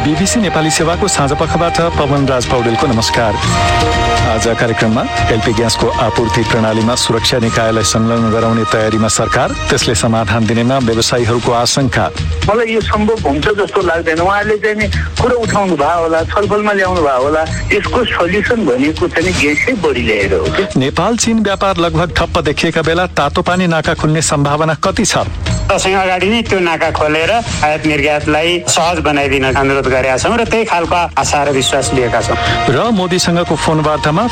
BBC Nepali सेवाको साँझपखबाट पवन राज पौडेलको नमस्कार। आज कार्यक्रममा एलपी ग्यासको आपूर्ति प्रणालीमा सुरक्षा निकायलाई संलग्न गराउने तयारीमा सरकार, त्यसले समाधान दिनेमा व्यवसायीहरूको आशंका। मलाई यो सम्भव हुन्छ जस्तो लाग्दैन। उहाँले चाहिँ नि कुरा उठाउनु भयो होला, छलफलमा ल्याउनु भयो होला। यसको सोल्युसन भनेको चाहिँ ग्यासै बढी ल्याएर हो। नेपाल चीन व्यापार लगभग ठप्प देखिएका बेला तातोपानी नाका खुल्ने सम्भावना कति छ? दशैं अगाडि नै त्यो नाका खोलेर आयात निर्यातलाई सहज बनाइदिन अनुरोध गरेका छौँ र त्यही खालको आशा र विश्वास लिएका छौँ। र मोदीसँगको फोन वार्तामा